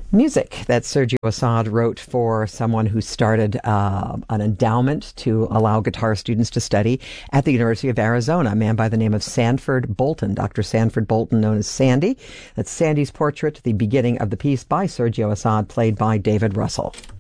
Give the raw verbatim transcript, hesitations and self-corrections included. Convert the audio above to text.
music that Sergio Assad wrote for someone who started uh, an endowment to allow guitar students to study at the University of Arizona, a man by the name of Sanford Bolton, Doctor Sanford Bolton, known as Sandy. That's Sandy's portrait, the beginning of the piece by Sergio Assad, played by David Russell.